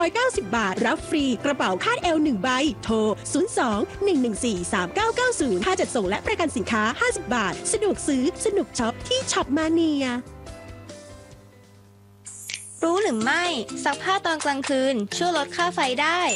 190 บาทรับฟรีกระเป๋าคาดเอว1ใบโทร 02-114-3990 ค่าจัดส่งและประกันสินค้า 50 บาทสะดวกซื้อสนุกช็อปที่ช็อปมาเนียรู้หรือไม่ซักผ้าตอนกลางคืนช่วยลดค่าไฟได้